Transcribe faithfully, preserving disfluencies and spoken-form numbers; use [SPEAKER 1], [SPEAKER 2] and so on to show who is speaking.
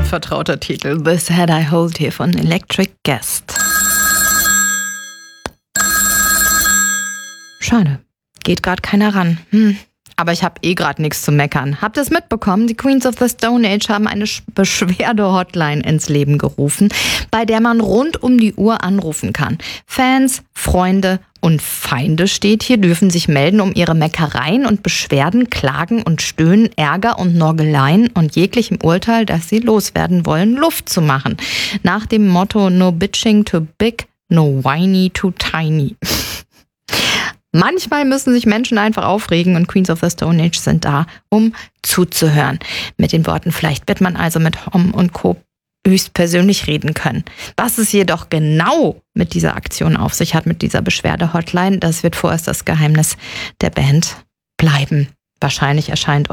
[SPEAKER 1] vertrauter Titel. This Head I Hold hier von Electric Guest. Schade, geht gerade keiner ran. Hm. Aber ich habe eh gerade nichts zu meckern. Habt ihr es mitbekommen? Die Queens of the Stone Age haben eine Beschwerde-Hotline ins Leben gerufen, bei der man rund um die Uhr anrufen kann. Fans, Freunde und Feinde steht hier, dürfen sich melden, um ihre Meckereien und Beschwerden, Klagen und Stöhnen, Ärger und Norgeleien und jeglichem Urteil, das sie loswerden wollen, Luft zu machen. Nach dem Motto No bitching too big, no whiny too tiny. Manchmal müssen sich Menschen einfach aufregen und Queens of the Stone Age sind da, um zuzuhören. Mit den Worten, vielleicht wird man also mit Hom und Co. höchstpersönlich reden können. Was es jedoch genau mit dieser Aktion auf sich hat, mit dieser Beschwerde-Hotline, das wird vorerst das Geheimnis der Band bleiben. Wahrscheinlich erscheint